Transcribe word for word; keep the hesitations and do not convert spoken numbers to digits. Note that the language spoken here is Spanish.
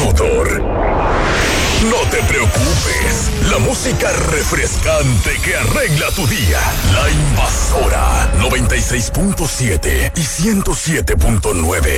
motor. No te preocupes, la música refrescante que arregla tu día. La Invasora noventa y seis punto siete y ciento siete punto nueve.